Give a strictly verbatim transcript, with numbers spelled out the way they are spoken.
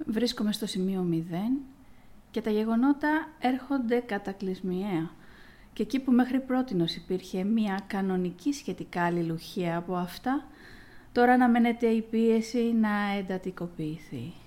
βρίσκομαι στο σημείο μηδέν και τα γεγονότα έρχονται κατακλυσμιαία. Και εκεί που μέχρι πρότινος υπήρχε μια κανονική σχετικά αλληλουχία από αυτά, τώρα αναμένεται η πίεση να εντατικοποιηθεί.